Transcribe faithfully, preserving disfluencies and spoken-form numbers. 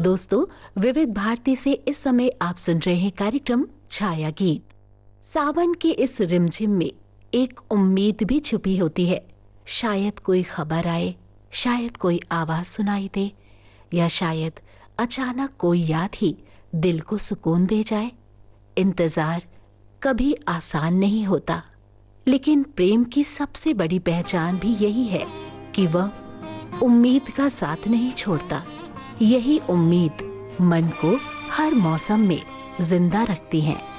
दोस्तों, विविध भारती से इस समय आप सुन रहे हैं कार्यक्रम छाया गीत। सावन के इस रिमझिम में एक उम्मीद भी छुपी होती है। शायद कोई खबर आए, शायद कोई आवाज सुनाई दे, या शायद अचानक कोई याद ही दिल को सुकून दे जाए। इंतजार कभी आसान नहीं होता, लेकिन प्रेम की सबसे बड़ी पहचान भी यही है कि वह उम्मीद का साथ नहीं छोड़ता। यही उम्मीद मन को हर मौसम में जिंदा रखती है।